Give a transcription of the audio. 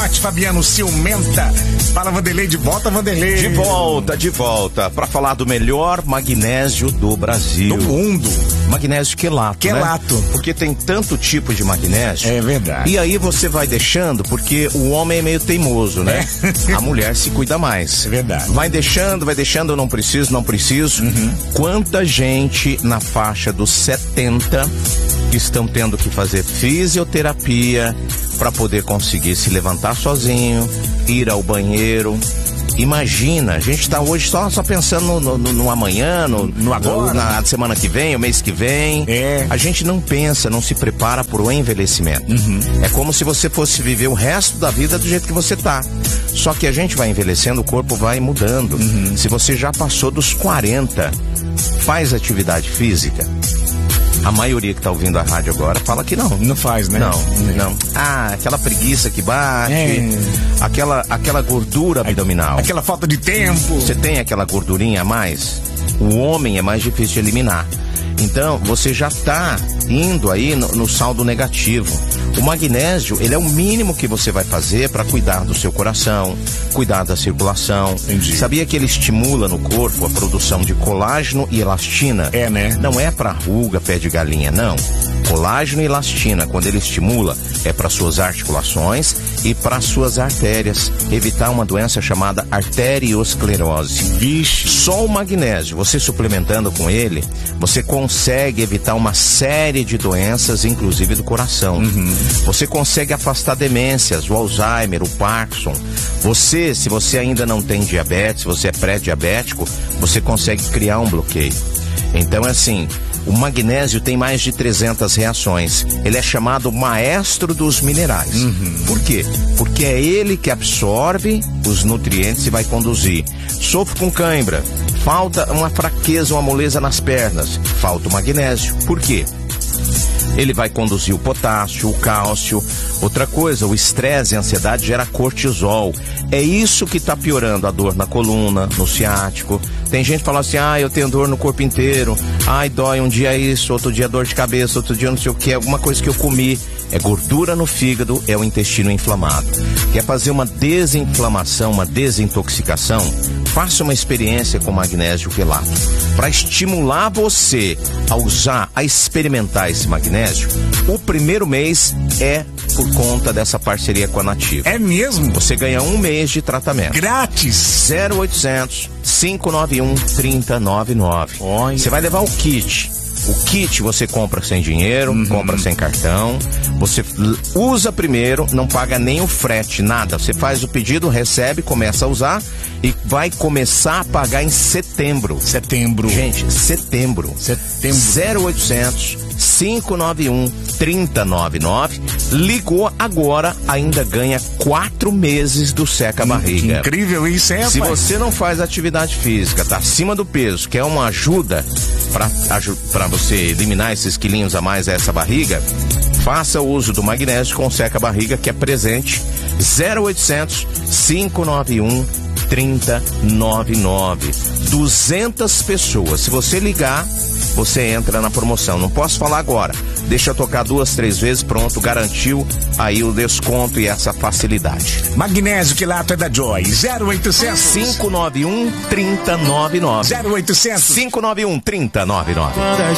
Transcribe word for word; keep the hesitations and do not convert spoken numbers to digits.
Nath Fabiano ciumenta. Fala, Vanderlei, de volta, Vanderlei. De volta, de volta, pra falar do melhor magnésio do Brasil. Do mundo. Magnésio quelato, Quelato. né? Porque tem tanto tipo de magnésio. É verdade. E aí você vai deixando, porque o homem é meio teimoso, né? É. A mulher se cuida mais. É verdade. Vai deixando, vai deixando, eu não preciso, não preciso. Uhum. Quanta gente na faixa dos setenta que estão tendo que fazer fisioterapia para poder conseguir se levantar sozinho, ir ao banheiro. Imagina, a gente está hoje só, só pensando no, no, no amanhã, no, no agora, na semana que vem, o mês que vem. É. A gente não pensa, não se prepara para o envelhecimento. Uhum. É como se você fosse viver o resto da vida do jeito que você tá. Só que a gente vai envelhecendo, o corpo vai mudando. Uhum. Se você já passou dos quarenta, faz atividade física. A maioria que tá ouvindo a rádio agora fala que não. Não faz, né? Não, não. Ah, aquela preguiça que bate, é. aquela, aquela gordura abdominal. Aquela falta de tempo. Você tem aquela gordurinha a mais? O homem é mais difícil de eliminar. Então, você já tá indo aí no, no saldo negativo. O magnésio, ele é o mínimo que você vai fazer para cuidar do seu coração, cuidar da circulação. Entendi. Sabia que ele estimula no corpo a produção de colágeno e elastina? É, né? Não é para ruga, pé de galinha, não. Colágeno e elastina, quando ele estimula, é para suas articulações e para suas artérias. Evitar uma doença chamada arteriosclerose. Vixe. Só o magnésio, você suplementando com ele, você consegue evitar uma série de doenças, inclusive do coração. Uhum. Você consegue afastar demências, o Alzheimer, o Parkinson. Você, se você ainda não tem diabetes, se você é pré-diabético, você consegue criar um bloqueio. Então é assim, o magnésio tem mais de trezentas reações. Ele é chamado maestro dos minerais. Uhum. Por quê? Porque é ele que absorve os nutrientes e vai conduzir. Sofro com cãibra, falta uma fraqueza, uma moleza nas pernas, falta o magnésio. Por quê? Ele vai conduzir o potássio, o cálcio. Outra coisa, o estresse e a ansiedade gera cortisol. É isso que está piorando a dor na coluna, no ciático. Tem gente que fala assim, ah, eu tenho dor no corpo inteiro. Ai, dói um dia isso, outro dia dor de cabeça, outro dia não sei o que. Alguma coisa que eu comi. É gordura no fígado, é o intestino inflamado. Quer fazer uma desinflamação, uma desintoxicação? Faça uma experiência com magnésio quelato. Para estimular você a usar, a experimentar esse magnésio, o primeiro mês é por conta dessa parceria com a Nativa. É mesmo? Você ganha um mês de tratamento. Grátis. zero oitocentos, cinco nove um, três zero nove nove. Olha. Você vai levar o kit. O kit você compra sem dinheiro, uhum. compra sem cartão. Você usa primeiro, não paga nem o frete, nada. Você faz o pedido, recebe, começa a usar e vai começar a pagar em setembro. Setembro. Gente, setembro. Setembro. zero oitocentos, cinco nove um, três zero nove nove. Ligou agora, ainda ganha quatro meses do seca-barriga. Incrível isso, hein, rapaz? Se você não faz atividade física, tá acima do peso, quer uma ajuda para você eliminar esses quilinhos a mais a essa barriga, faça o uso do magnésio com seca-barriga, que é presente. Zero oitocentos, cinco nove um, três zero nove nove. duzentas pessoas. Se você ligar, você entra na promoção. Não posso falar agora. Deixa eu tocar duas, três vezes, pronto, garantiu aí o desconto e essa facilidade. Magnésio quelato é da Joy. zero oitocentos, cinco nove um, três zero nove nove. zero oitocentos, cinco nove um, três zero nove nove.